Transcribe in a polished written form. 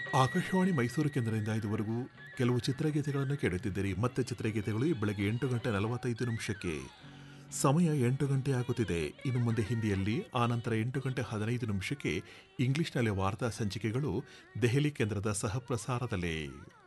ಆಕಾಶವಾಣಿ ಮೈಸೂರು ಕೇಂದ್ರದಿಂದ ಇದುವರೆಗೂ ಕೆಲವು ಚಿತ್ರಗೀತೆಗಳನ್ನು ಕೇಳುತ್ತಿದ್ದೀರಿ. ಮತ್ತೆ ಚಿತ್ರಗೀತೆಗಳು ಈ ಬೆಳಗ್ಗೆ 8:45 ಸಮಯ 8 ಆಗುತ್ತಿದೆ. ಇನ್ನು ಮುಂದೆ ಹಿಂದಿಯಲ್ಲಿ, ಆನಂತರ 8:15 ಇಂಗ್ಲಿಷ್ನಲ್ಲಿ ವಾರ್ತಾ ಸಂಚಿಕೆಗಳು ದೆಹಲಿ ಕೇಂದ್ರದ ಸಹ ಪ್ರಸಾರದಲ್ಲಿ.